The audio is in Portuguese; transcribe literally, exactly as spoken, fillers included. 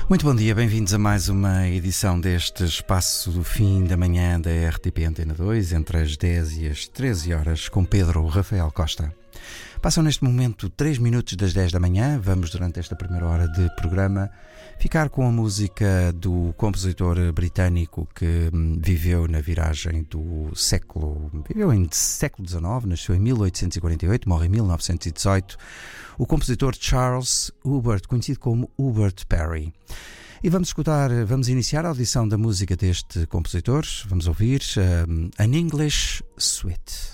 Muito bom dia, bem-vindos a mais uma edição deste espaço do fim da manhã da R T P Antena dois, entre as dez e as treze horas, com Pedro Rafael Costa. Passam neste momento três minutos das dez da manhã. Vamos, durante esta primeira hora de programa, ficar com a música do compositor britânico que viveu na viragem do século... Viveu em século dezenove, nasceu em mil oitocentos e quarenta e oito, morre em mil novecentos e dezoito. O compositor Charles Hubert, conhecido como Hubert Parry. E vamos escutar, vamos iniciar a audição da música deste compositor. Vamos ouvir um, An English Suite.